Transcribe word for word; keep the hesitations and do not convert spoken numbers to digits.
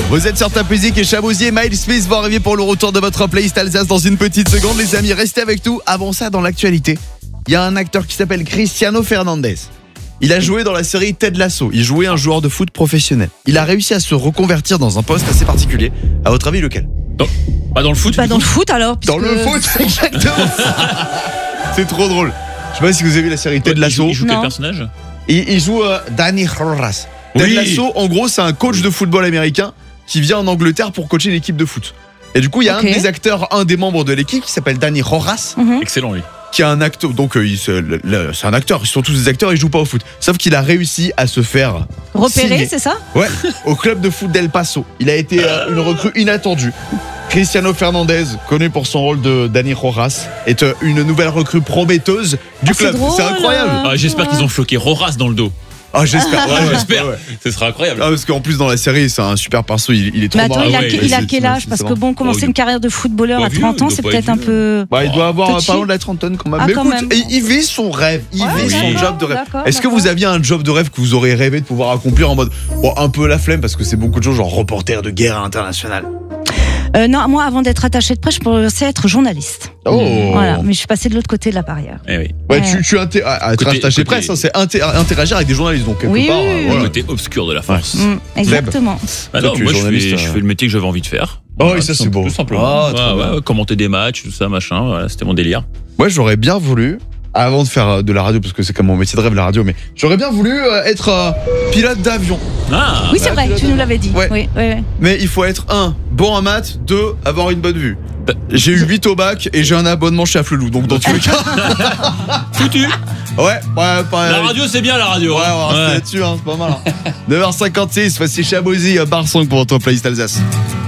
Vous êtes sur Top Music et Chabousier, Miles Smith vont arriver pour le retour de votre playlist Alsace dans une petite seconde. Les amis, restez avec nous. Avant ça, dans l'actualité, il y a un acteur qui s'appelle Cristiano Fernandez. Il a joué dans la série Ted Lasso. Il jouait un joueur de foot professionnel. Il a réussi à se reconvertir dans un poste assez particulier. À votre avis, lequel ? Non, pas dans le foot. Pas dans le foot alors. Dans le foot, exactement. C'est trop drôle. Je sais pas si vous avez vu la série Ted Lasso. Il joue, il joue quel Non. personnage ? Il, il joue euh, Dani Rojas. Ted Oui. Lasso, en gros, c'est un coach de football américain qui vient en Angleterre pour coacher l'équipe de foot. Et du coup, il y a Ok. un des acteurs, un des membres de l'équipe qui s'appelle Dani Rojas, Mhm. Excellent lui. qui est un acteur. Donc, euh, il se- le- le- c'est un acteur. Ils sont tous des acteurs. Ils jouent pas au foot. Sauf qu'il a réussi à se faire Repéré, signer. c'est ça? Ouais, au club de foot d'El Paso. Il a été euh, une recrue inattendue. Cristiano Fernandez, connu pour son rôle de Dani Rojas, est euh, une nouvelle recrue prometteuse du Ah, c'est club. drôle. C'est incroyable. Ah, j'espère qu'ils ont floqué Roras dans le dos. Ah, j'espère. Ouais, ouais, J'espère. ouais, ouais. Ce sera incroyable. Ah, parce qu'en plus, dans la série, c'est un super perso. Il, il est trop Mais attends, marrant. il a, ouais, il a c'est- quel c'est- âge? c'est Parce que marrant. bon, commencer Oh, une carrière de footballeur pas à vieux, trente ans, il doit c'est pas peut-être être un vieux. peu. Bah, il doit avoir Touchy. pas loin de la trentaine quand même. Ah, Mais quand écoute, même. il, il vit son rêve. Il Ouais, vit son d'accord, job de rêve. d'accord, Est-ce que d'accord. vous aviez un job de rêve que vous auriez rêvé de pouvoir accomplir en mode bon, un peu la flemme parce que c'est beaucoup de choses, genre reporter de guerre internationale? Euh, non, moi, avant d'être attaché de presse, je pensais être journaliste. Oh. Voilà, mais je suis passée de l'autre côté de la barrière. Eh oui. Ouais, Ouais. tu, tu inté- à, à être Côté- attaché côté- presse, hein, c'est inter- interagir avec des journalistes, donc quelque Oui, part. oui, euh, oui, Le voilà. côté obscur de la force. Mm, exactement. Bah Toi, non, tu es moi je journaliste, fais, euh. je fais le métier que j'avais envie de faire. Oh, Voilà, oui, ça tout c'est simple- beau. Tout simplement. Ah, trop Ouais, bien. ouais, commenter des matchs, tout ça, machin. Voilà, c'était mon délire. Moi, j'aurais bien voulu, avant de faire euh, de la radio, parce que c'est comme mon métier de rêve, la radio, mais j'aurais bien voulu euh, être euh, pilote d'avion. Ah. Oui, c'est vrai, pilote tu nous l'avais dit. Ouais. Oui, oui, oui. Mais il faut être un, bon en maths, deux, avoir une bonne vue. Bah, J'ai eu huit au bac et j'ai un abonnement chez Afflelou, donc dans tous les cas. Foutu. Ouais, ouais, pas. La radio, c'est bien la radio. Ouais, on va rester Ouais. là-dessus, hein, c'est pas mal. Hein. neuf heures cinquante-six, voici Chabouzy, Bar Song pour votre playlist Alsace.